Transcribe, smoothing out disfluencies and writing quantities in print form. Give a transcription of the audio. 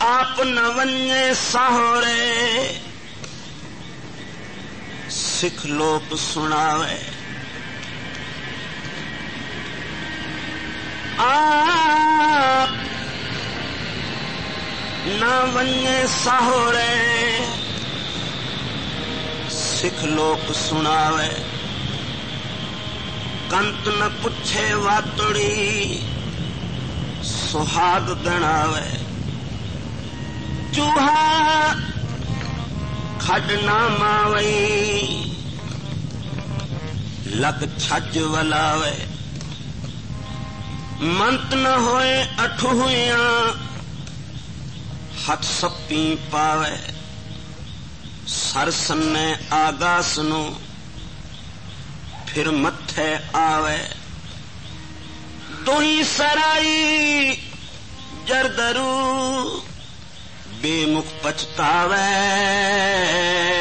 آپ نہ ونجے سہورے سکھ لوک سناوے آپ نہ ونجے سہورے سکھ لوک سناوے کنت نہ پچھے واتڑی سہاگ گناوے چوہا کھڈ نہ ماوئی لگ چھج ولاوے منت نہ ہوئے اٹھویاں ہاتھ سپی پاوے سر سنے آگاس نو پھر متھے آوے تو ہی سرائی جردرو بے مکھ پچھتاوے